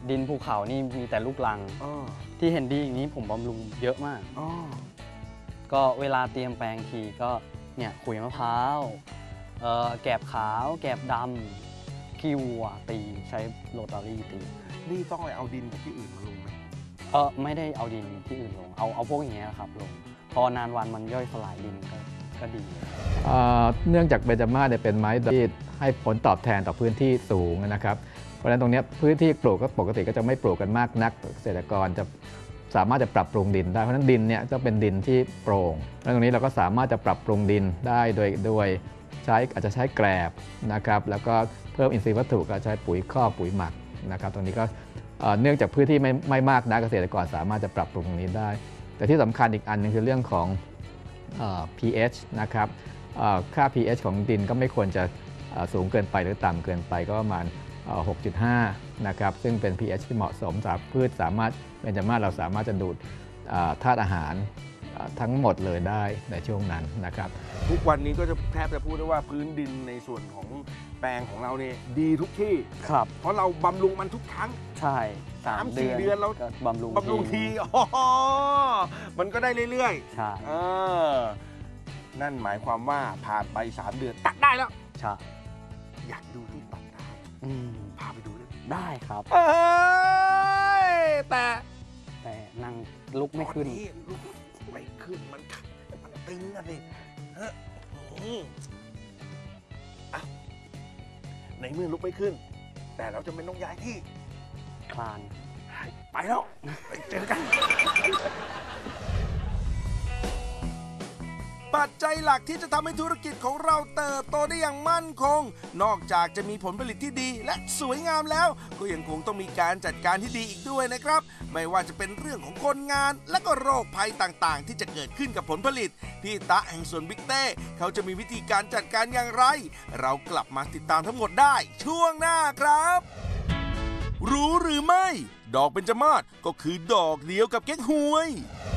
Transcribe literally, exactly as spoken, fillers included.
ดินภูเขานี่มีแต่ลูกรังที่เห็นดีอย่างนี้ผมบำรุงเยอะมากก็เวลาเตรียมแปลงทีก็เนี่ยขุยมะพร้าวแกบขาวแกบดำขี้วัวตีใช้โรตารี่ตีนี่ต้องไปเอาดินจากที่อื่นมาลงไหมเออไม่ได้เอาดินที่อื่นลงเอาเอาพวกอย่างเงี้ยครับลงพอนานวันมันย่อยสลายดินก็ก็ดีเนื่องจากเบญจมาศเนี่ยเป็นไม้ที่ให้ผลตอบแทนต่อพื้นที่สูงนะครับเพราะฉะนั้นตรงนี้พื้นที่ปลูกก็ปกติก็จะไม่ปลูกกันมากนักเกษตรกรจะสามารถจะปรับปรุงดินได้เพราะฉะนั้นดินเนี่ยจะเป็นดินที่โปร่งและตรงนี้เราก็สามารถจะปรับปรุงดินได้โดยโดยใช้อาจจะใช้แกลบนะครับแล้วก็เพิ่มอินทรีย์วัตถุก็ใช้ปุ๋ยคอกปุ๋ยหมักนะครับตรงนี้ก็เนื่องจากพื้นที่ไม่ไม่มากนักเกษตรกรสามารถจะปรับปรุงตรงนี้ได้แต่ที่สำคัญอีกอันนึงคือเรื่องของ pH นะครับค่า pH ของดินก็ไม่ควรจะสูงเกินไปหรือต่ำเกินไปก็ประมาณ หกจุดห้า นะครับซึ่งเป็น pH ที่เหมาะสมสำหรับพืชสามารถเบญจมาศเราสามารถจะดูดธาตุอาหารทั้งหมดเลยได้ในช่วงนั้นนะครับทุกวันนี้ก็จะแทบจะพูดได้ว่าพื้นดินในส่วนของแปลงของเราเนี่ยดีทุกที่ครับเพราะเราบำรุงมันทุกครั้งใช่สามสี่เดือนเราบำรุงบำรุงทีอ๋อมันก็ได้เรื่อยๆใช่เออนั่นหมายความว่าผ่านไปสามเดือนตัดได้แล้วใช่อยากดูที่ตัดได้พาไปดูได้ได้ครับเอ้ยแต่แต่นั่งลุกไม่ขึ้นลุกไม่ขึ้นมันมันตึงอะสิเฮ้ยอ่ะในเมื่อลุกไม่ขึ้นแต่เราจะไม่ต้องย้ายที่คลานไปแล้วไปเจอกันปัจจัยหลักที่จะทำให้ธุรกิจของเราเติบโตได้อย่างมั่นคงนอกจากจะมีผลผลิตที่ดีและสวยงามแล้วก็ยังคงต้องมีการจัดการที่ดีอีกด้วยนะครับไม่ว่าจะเป็นเรื่องของคนงานและก็โรคภัยต่างๆที่จะเกิดขึ้นกับผลผลิตพี่ตะแห่งสวนบิ๊กเต้เขาจะมีวิธีการจัดการอย่างไรเรากลับมาติดตามทั้งหมดได้ช่วงหน้าครับรู้หรือไม่ดอกเบญจมาศก็คือดอกเดียวกับเก๊กฮวย